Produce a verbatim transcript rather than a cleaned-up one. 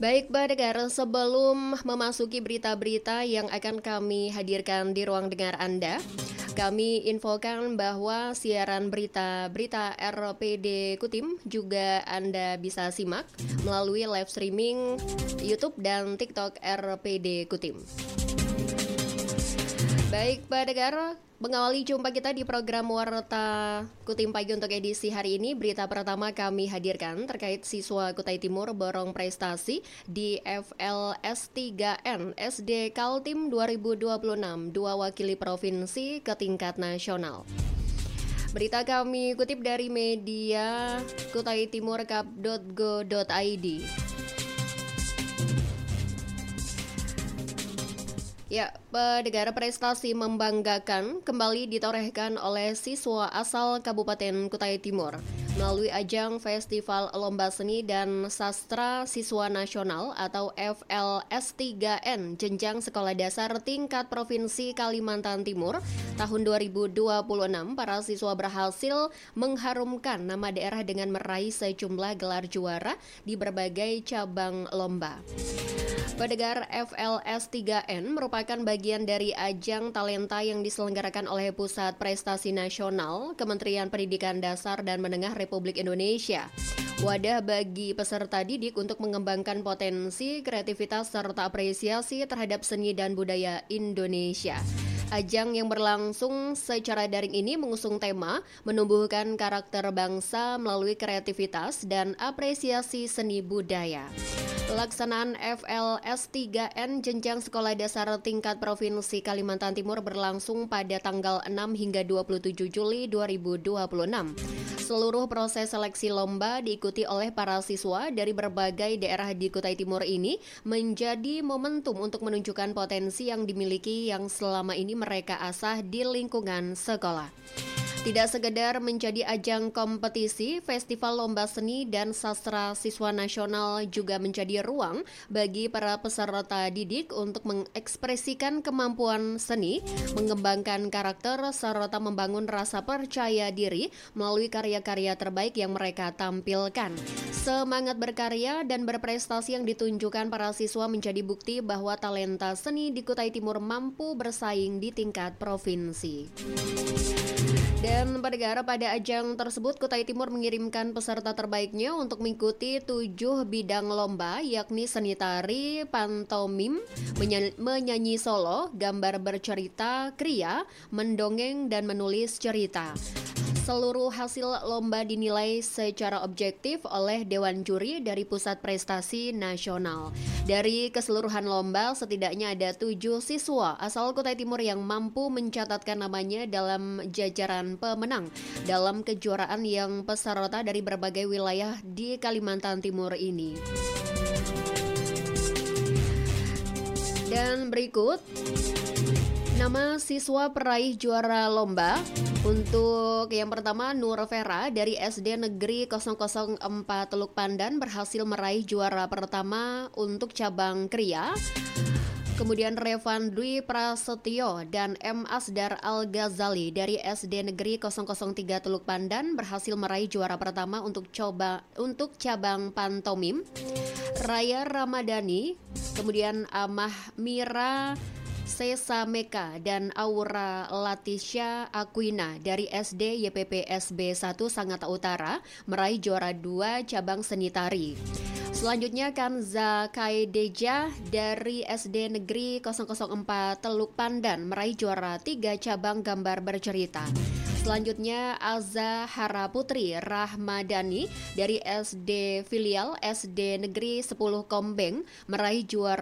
Baik, Badegar, sebelum memasuki berita-berita yang akan kami hadirkan di ruang dengar Anda, kami infokan bahwa siaran berita-berita R P D Kutim juga Anda bisa simak melalui live streaming YouTube dan TikTok R P D Kutim. Baik, Pak Negara, mengawali jumpa kita di program Warta Kutim Pagi untuk edisi hari ini. Berita pertama kami hadirkan terkait siswa Kutai Timur borong prestasi di F L S tiga N S D Kaltim dua ribu dua puluh enam, dua wakili provinsi ke tingkat nasional. Berita kami kutip dari media kutai timur kap dot go dot i d. Ya, negara prestasi membanggakan kembali ditorehkan oleh siswa asal Kabupaten Kutai Timur melalui ajang Festival Lomba Seni dan Sastra Siswa Nasional atau F L S tiga N Jenjang Sekolah Dasar Tingkat Provinsi Kalimantan Timur tahun dua ribu dua puluh enam. Para siswa berhasil mengharumkan nama daerah dengan meraih sejumlah gelar juara di berbagai cabang lomba. Pendengar, F L S tiga N merupakan bagian dari ajang talenta yang diselenggarakan oleh Pusat Prestasi Nasional Kementerian Pendidikan Dasar dan Menengah Republik Indonesia. Wadah bagi peserta didik untuk mengembangkan potensi, kreativitas, serta apresiasi terhadap seni dan budaya Indonesia. Ajang yang berlangsung secara daring ini mengusung tema menumbuhkan karakter bangsa melalui kreativitas dan apresiasi seni budaya. Pelaksanaan F L S tiga N Jenjang Sekolah Dasar Tingkat Provinsi Kalimantan Timur berlangsung pada tanggal enam hingga dua puluh tujuh Juli dua ribu dua puluh enam. Seluruh proses seleksi lomba diikuti oleh para siswa dari berbagai daerah di Kutai Timur ini menjadi momentum untuk menunjukkan potensi yang dimiliki yang selama ini mereka asah di lingkungan sekolah. Tidak sekedar menjadi ajang kompetisi, Festival Lomba Seni dan Sastra Siswa Nasional juga menjadi ruang bagi para peserta didik untuk mengekspresikan kemampuan seni, mengembangkan karakter, serta membangun rasa percaya diri melalui karya-karya terbaik yang mereka tampilkan. Semangat berkarya dan berprestasi yang ditunjukkan para siswa menjadi bukti bahwa talenta seni di Kutai Timur mampu bersaing di tingkat provinsi. Dan pendengar, pada ajang tersebut Kutai Timur mengirimkan peserta terbaiknya untuk mengikuti tujuh bidang lomba, yakni seni tari, pantomim, menyanyi, menyanyi solo, gambar bercerita, kriya, mendongeng, dan menulis cerita. Seluruh hasil lomba dinilai secara objektif oleh Dewan Juri dari Pusat Prestasi Nasional. Dari keseluruhan lomba, setidaknya ada tujuh siswa asal Kutai Timur yang mampu mencatatkan namanya dalam jajaran pemenang dalam kejuaraan yang peserta dari berbagai wilayah di Kalimantan Timur ini. Dan berikut nama siswa peraih juara lomba. Untuk yang pertama, Nur Vera dari S D Negeri nol nol empat Teluk Pandan berhasil meraih juara pertama untuk cabang kriya. Kemudian Revan Dwi Prasetyo dan M. Asdar Al-Ghazali dari S D Negeri nol nol tiga Teluk Pandan berhasil meraih juara pertama untuk coba untuk cabang pantomim. Raya Ramadhani, kemudian Amah Mira Sesa Meka dan Aura Latisha Aquina dari S D Y P P S B satu Sangatta Utara meraih juara dua cabang seni tari. Selanjutnya Kanza Kaideja dari S D Negeri nol nol empat Teluk Pandan meraih juara tiga cabang gambar bercerita. Selanjutnya Azza Haraputri Rahmadani dari S D Filial S D Negeri sepuluh Kombeng meraih juara